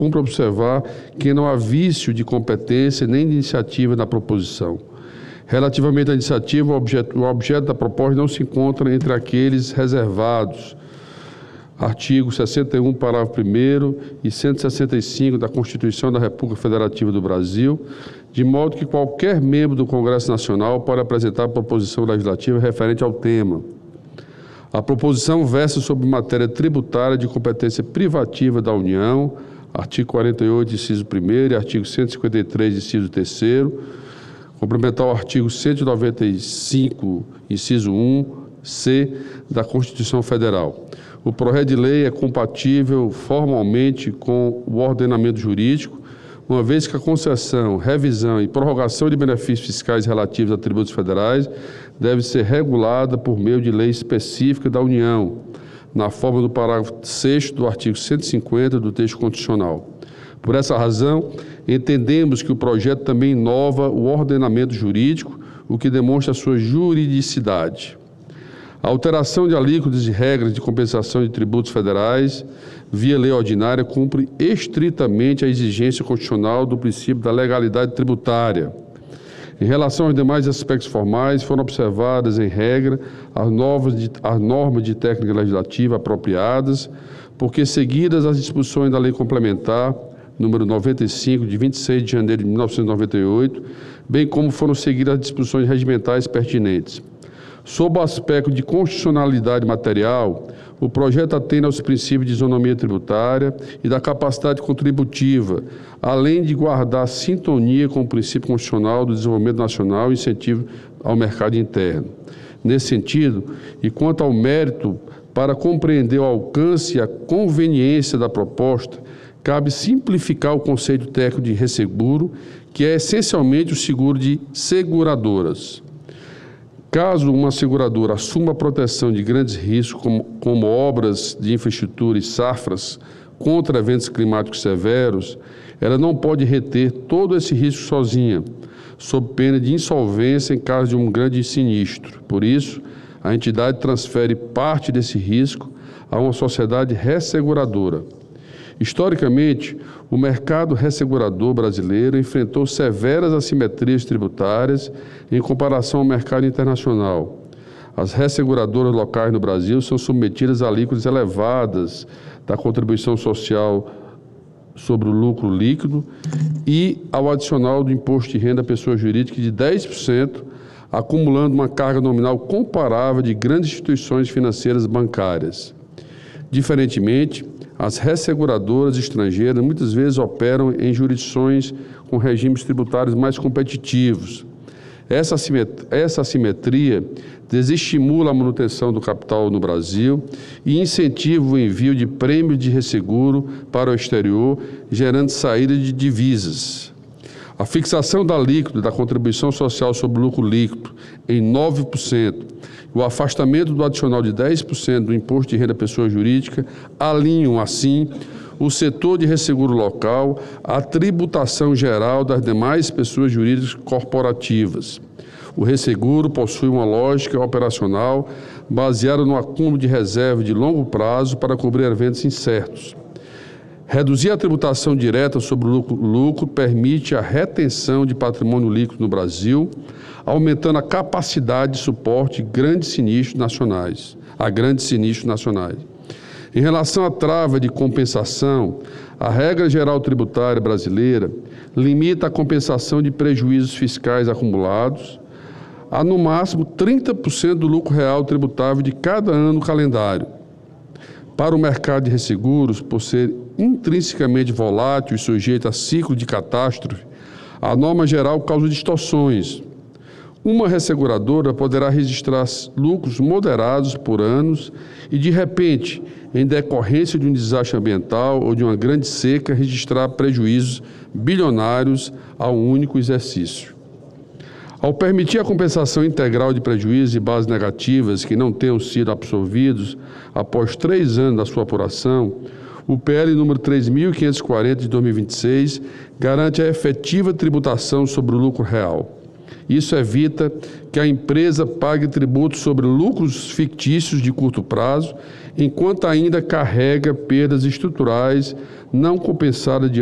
Cumpre observar que não há vício de competência nem de iniciativa na proposição. Relativamente à iniciativa, o objeto da proposta não se encontra entre aqueles reservados. Artigo 61, parágrafo 1º e 165 da Constituição da República Federativa do Brasil, de modo que qualquer membro do Congresso Nacional pode apresentar proposição legislativa referente ao tema. A proposição versa sobre matéria tributária de competência privativa da União, artigo 48, inciso 1º, e artigo 153, inciso 3º, complementar o artigo 195, inciso 1c da Constituição Federal. O projeto de lei é compatível formalmente com o ordenamento jurídico, uma vez que a concessão, revisão e prorrogação de benefícios fiscais relativos a tributos federais deve ser regulada por meio de lei específica da União, na forma do parágrafo 6º do artigo 150 do texto constitucional. Por essa razão, entendemos que o projeto também inova o ordenamento jurídico, o que demonstra a sua juridicidade. A alteração de alíquotas e regras de compensação de tributos federais via lei ordinária cumpre estritamente a exigência constitucional do princípio da legalidade tributária. Em relação aos demais aspectos formais, foram observadas, em regra, as normas de técnica legislativa apropriadas, porque, seguidas as disposições da Lei Complementar, número 95, de 26 de janeiro de 1998, bem como foram seguidas as disposições regimentais pertinentes. Sob o aspecto de constitucionalidade material, o projeto atende aos princípios de isonomia tributária e da capacidade contributiva, além de guardar sintonia com o princípio constitucional do desenvolvimento nacional e incentivo ao mercado interno. Nesse sentido, e quanto ao mérito, para compreender o alcance e a conveniência da proposta, cabe simplificar o conceito técnico de resseguro, que é essencialmente o seguro de seguradoras. Caso uma seguradora assuma a proteção de grandes riscos, como obras de infraestrutura e safras, contra eventos climáticos severos, ela não pode reter todo esse risco sozinha, sob pena de insolvência em caso de um grande sinistro. Por isso, a entidade transfere parte desse risco a uma sociedade resseguradora. Historicamente, o mercado ressegurador brasileiro enfrentou severas assimetrias tributárias em comparação ao mercado internacional. As resseguradoras locais no Brasil são submetidas a alíquotas elevadas da contribuição social sobre o lucro líquido e ao adicional do imposto de renda à pessoa jurídica de 10%, acumulando uma carga nominal comparável de grandes instituições financeiras bancárias. Diferentemente, as resseguradoras estrangeiras muitas vezes operam em jurisdições com regimes tributários mais competitivos. Essa assimetria desestimula a manutenção do capital no Brasil e incentiva o envio de prêmios de resseguro para o exterior, gerando saída de divisas. A fixação da alíquota da contribuição social sobre o lucro líquido em 9%, o afastamento do adicional de 10% do imposto de renda à pessoa jurídica alinham, assim, o setor de resseguro local à tributação geral das demais pessoas jurídicas corporativas. O resseguro possui uma lógica operacional baseada no acúmulo de reserva de longo prazo para cobrir eventos incertos. Reduzir a tributação direta sobre o lucro permite a retenção de patrimônio líquido no Brasil, aumentando a capacidade de suporte a grandes sinistros nacionais. Em relação à trava de compensação, a regra geral tributária brasileira limita a compensação de prejuízos fiscais acumulados a, no máximo, 30% do lucro real tributável de cada ano calendário. Para o mercado de resseguros, por ser intrinsecamente volátil e sujeito a ciclo de catástrofe, a norma geral causa distorções. Uma resseguradora poderá registrar lucros moderados por anos e, de repente, em decorrência de um desastre ambiental ou de uma grande seca, registrar prejuízos bilionários a um único exercício. Ao permitir a compensação integral de prejuízos e bases negativas que não tenham sido absorvidos após 3 anos da sua apuração, o PL número 3.540 de 2026 garante a efetiva tributação sobre o lucro real. Isso evita que a empresa pague tributos sobre lucros fictícios de curto prazo, enquanto ainda carrega perdas estruturais não compensadas